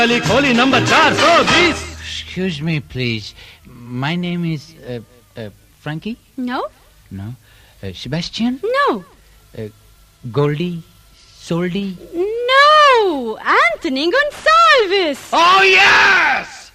खोली number 420. Excuse me, please. My name is Frankie? No. No. Sebastian? No. Goldie? Soldy? No. Anthony Gonsalves. Oh, yeah!